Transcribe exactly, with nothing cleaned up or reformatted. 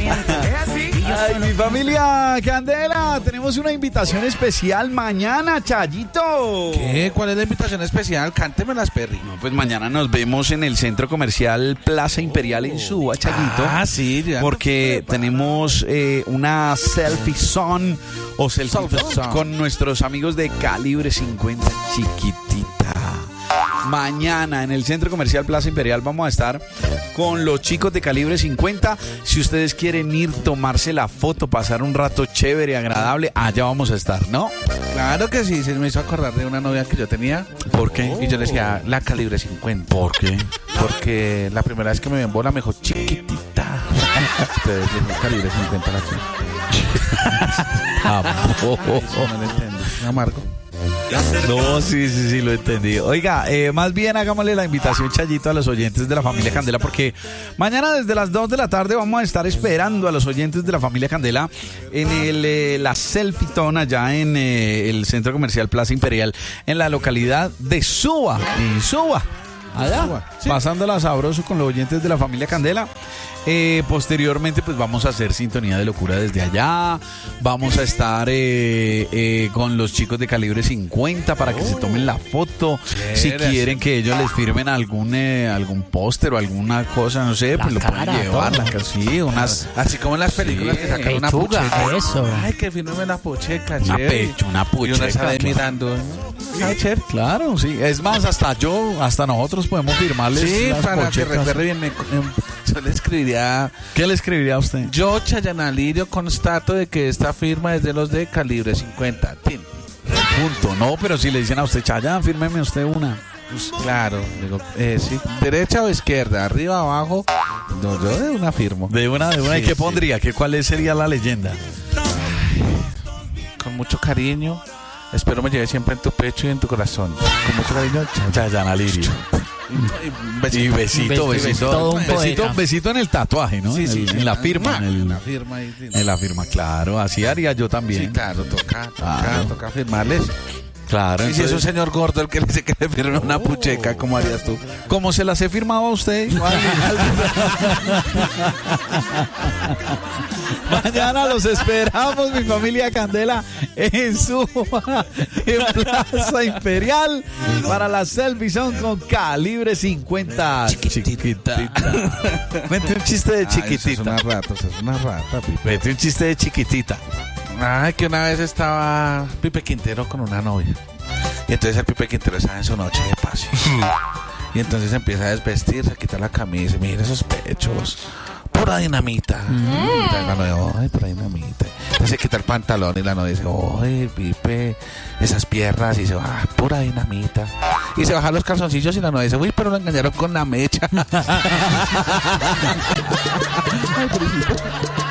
Ay, mi familia Candela, tenemos una invitación especial mañana, Chayito. ¿Qué? ¿Cuál es la invitación especial? Cántemelas, Perry. No, pues mañana nos vemos en el Centro Comercial Plaza Imperial en Suba, Chayito. Ah, sí. Ya porque no tenemos eh, una selfie zone o selfie, selfie zone con nuestros amigos de Calibre cincuenta Chiquitita. Mañana en el Centro Comercial Plaza Imperial vamos a estar con los chicos de Calibre cincuenta. Si ustedes quieren ir, tomarse la foto, pasar un rato chévere, agradable, allá vamos a estar, ¿no? Claro que sí, se me hizo acordar de una novia que yo tenía. ¿Por qué? Y yo le decía, la Calibre cincuenta. ¿Por qué? Porque la primera vez que me vio en bola me dijo, chiquitita. Entonces le dije, Calibre cincuenta la Tampoco. No lo entiendo, amargo. No, sí, sí, sí, lo entendí. Oiga, eh, más bien hagámosle la invitación, Chayito, a los oyentes de la familia Candela, porque mañana desde las dos de la tarde vamos a estar esperando a los oyentes de la familia Candela en el, eh, la selfie tona allá en eh, el Centro Comercial Plaza Imperial, en la localidad de Suba, en Suba. Allá, sí. Pasándola sabroso con los oyentes de la familia Candela. Eh, posteriormente pues vamos a hacer Sintonía de Locura desde allá. Vamos a estar eh, eh, con los chicos de Calibre cincuenta para que oh, se tomen la foto. Si quieren que ellos les firmen algún eh, algún póster o alguna cosa, no sé, la pues cara, lo pueden llevar. La, sí, unas, así como en las películas sí, que sacan una pucheca. Eso. Ay, que firme la pucheca. Una pecho, una pucheca. Y uno sale mirando. Sí, claro, sí. Es más, hasta yo, hasta nosotros podemos firmarles sí, las para pochecas. Que recuerde bien. Me, yo le escribiría. ¿Qué le escribiría a usted? Yo, Chayana Lirio, constato de que esta firma es de los de Calibre cincuenta. Tin. Punto. No, pero si le dicen a usted, Chayanne, fírmeme usted una. Pues claro, digo, eh, sí. ¿Derecha o izquierda? ¿Arriba, abajo? No, yo de una firmo. De una, de una. Sí, ¿y qué sí. pondría? ¿Qué, ¿Cuál sería la leyenda? Ay, con mucho cariño. Espero me lleve siempre en tu pecho y en tu corazón. Con mucho cariño, Chayana Lirio. Besito, y besito, besito, besito, un besito, besito en el tatuaje, ¿no? Sí, sí, en, el, en la firma, en, el, en la firma, y, sí, en la firma, claro, así haría yo también. Sí, claro, toca, toca, claro. toca firmarles. Claro. Y entonces, si es un señor gordo el que le dice que le firme una pucheca, ¿cómo harías tú? ¿Cómo se las he firmado a usted? Mañana los esperamos, mi familia Candela, en su en Plaza Imperial para la selfie zone con Calibre cincuenta. Chiquitita. Vente un chiste de chiquitita. Ay, eso es una rata, eso es una rata, Pipe. Vete un chiste de chiquitita. Ay, que una vez estaba Pipe Quintero con una novia. Y entonces el Pipe Quintero estaba en su noche de pasión. Y entonces empieza a desvestirse, a quitar la camisa. Y mira esos pechos. Pura dinamita. Mm. Y la novia, ay, pura dinamita. Entonces se quita el pantalón y la novia dice, ay, Pipe, esas piernas. Y dice, ah, pura dinamita. Y se baja los calzoncillos y la novia dice, uy, pero lo engañaron con la mecha. Ay,